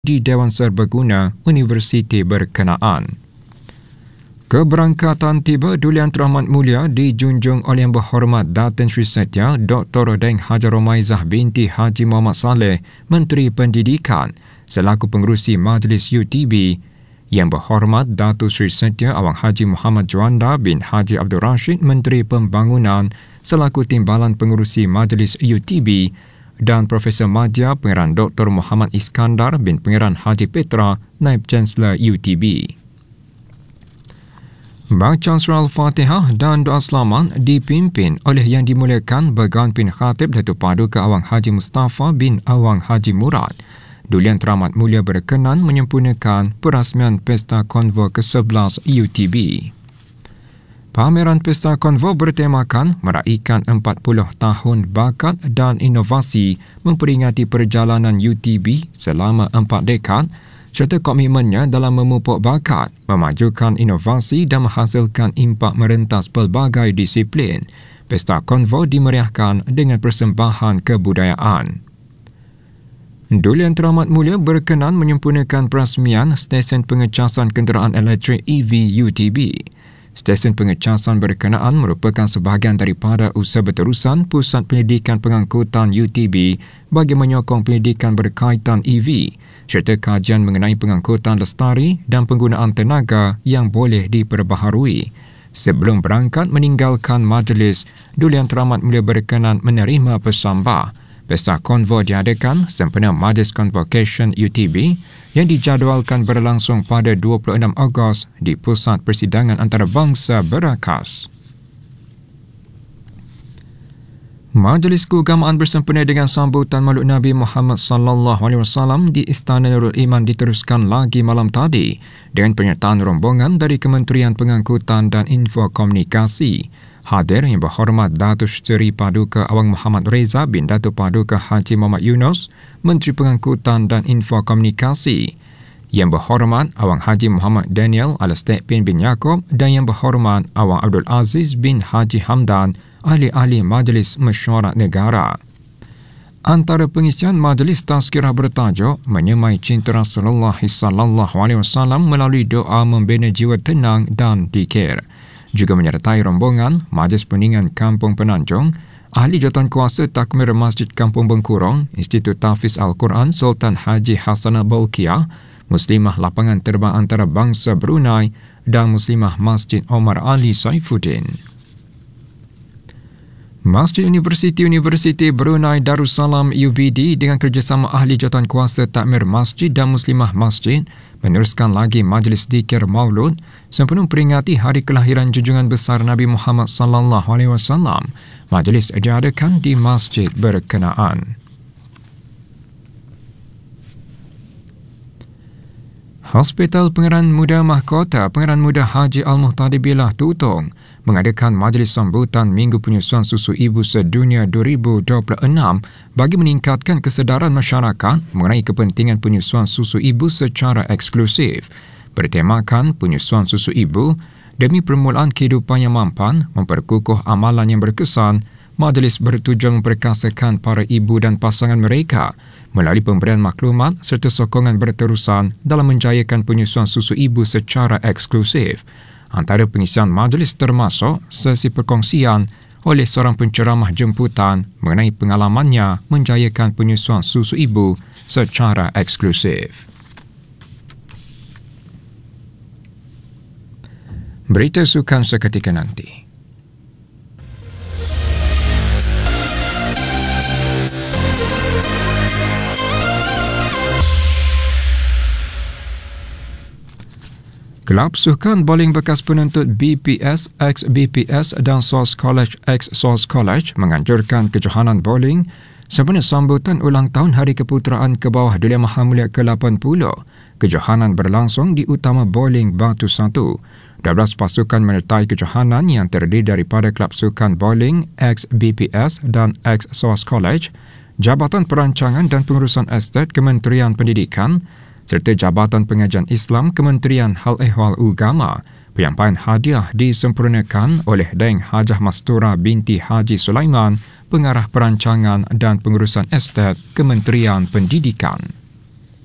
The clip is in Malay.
di Dewan Serbaguna Universiti berkenaan. Keberangkatan tiba Duli Yang Teramat Mulia dijunjung oleh Yang Berhormat Datin Sri Setia Dr. Deng Hajar Romaizah binti Haji Muhammad Saleh, Menteri Pendidikan, selaku pengerusi Majlis UTB. Yang Berhormat Datuk Sri Setia Awang Haji Muhammad Juanda bin Haji Abdul Rashid, Menteri Pembangunan, selaku timbalan pengerusi Majlis UTB, dan Profesor Madya Pengeran Dr. Muhammad Iskandar bin Pengeran Haji Petra, Naib Chancellor UTB. Bacaan surah Al-Fatihah dan doa selamat dipimpin oleh Yang Dimuliakan Begawan Pin Khatib Datuk Paduka Awang Haji Mustafa bin Awang Haji Murad. Duli Yang Teramat Mulia berkenan menyempurnakan perasmian Pesta Konvo ke-11 UTB. Pameran Pesta Konvo bertemakan meraikan 40 tahun bakat dan inovasi memperingati perjalanan UTB selama 4 dekad serta komitmennya dalam memupuk bakat, memajukan inovasi dan menghasilkan impak merentas pelbagai disiplin. Pesta Konvo dimeriahkan dengan persembahan kebudayaan. Duli Yang Teramat Mulia berkenan menyempurnakan perasmian Stesen Pengecasan Kenderaan Elektrik EV UTB. Stesen pengecasan berkenaan merupakan sebahagian daripada usaha berterusan Pusat Pendidikan Pengangkutan UTB bagi menyokong pendidikan berkaitan EV serta kajian mengenai pengangkutan lestari dan penggunaan tenaga yang boleh diperbaharui. Sebelum berangkat meninggalkan majlis, Duli Yang Teramat Mulia berkenan menerima pesambah. Pesta Konvo diadakan sempena Majlis Convocation UTB yang dijadualkan berlangsung pada 26 Ogos di Pusat Persidangan Antarabangsa Berakas. Majlis Keagamaan bersempena dengan sambutan Maulid Nabi Muhammad SAW di Istana Nurul Iman diteruskan lagi malam tadi dengan penyertaan rombongan dari Kementerian Pengangkutan dan Infokomunikasi. Hadir Yang Berhormat Datuk Seri Paduka Awang Muhammad Reza bin Datuk Paduka Haji Muhammad Yunus, Menteri Pengangkutan dan Infokomunikasi. Yang Berhormat Awang Haji Muhammad Daniel Al-Stekpin bin Yaakob dan Yang Berhormat Awang Abdul Aziz bin Haji Hamdan, ahli-ahli Majlis Mesyuarat Negara. Antara pengisian majlis tazkirah bertajuk Menyemai Cinta Rasulullah SAW melalui doa membina jiwa tenang dan dikir. Juga menyertai rombongan Majlis Peningan Kampung Penanjung, Ahli Jawatankuasa Takmir Masjid Kampung Bengkurong, Institut Tahfiz Al-Quran Sultan Haji Hasanah Bolkiah, Muslimah Lapangan Terbang Antarabangsa Brunei dan Muslimah Masjid Omar Ali Saifuddin. Masjid Universiti Brunei Darussalam UBD dengan kerjasama Ahli Jawatankuasa Takmir Masjid dan Muslimah Masjid meneruskan lagi Majlis Zikir Maulud sempena memperingati hari kelahiran junjungan besar Nabi Muhammad SAW. Majlis diadakan di masjid berkenaan. Hospital Pengeran Muda Mahkota Pengeran Muda Haji Al-Muhtadi Billah Tutong mengadakan majlis sambutan Minggu Penyusuan Susu Ibu Sedunia 2026 bagi meningkatkan kesedaran masyarakat mengenai kepentingan penyusuan susu ibu secara eksklusif. Bertemakan penyusuan susu ibu demi permulaan kehidupan yang mampan, memperkukuh amalan yang berkesan, majlis bertujuan memperkasakan para ibu dan pasangan mereka melalui pemberian maklumat serta sokongan berterusan dalam menjayakan penyusuan susu ibu secara eksklusif. Antara pengisian majlis termasuk sesi perkongsian oleh seorang penceramah jemputan mengenai pengalamannya menjayakan penyusuan susu ibu secara eksklusif. Berita sukan seketika nanti. Kelab Sukan Bowling bekas penuntut BPS, ex-BPS dan Source College, ex-Source College menganjurkan kejohanan bowling sempena sambutan ulang tahun Hari Keputeraan ke bawah Duli Yang Maha Mulia ke-80. Kejohanan berlangsung di Utama Bowling Batu 1. 12 pasukan menyertai kejohanan yang terdiri daripada Kelab Sukan Bowling, ex-BPS dan ex-Source College, Jabatan Perancangan dan Pengurusan Estet Kementerian Pendidikan, serta Jabatan Pengajian Islam Kementerian Hal Ehwal Ugama. Penyampaian hadiah disempurnakan oleh Deng Hajah Mastura binti Haji Sulaiman, Pengarah Perancangan dan Pengurusan Estet Kementerian Pendidikan.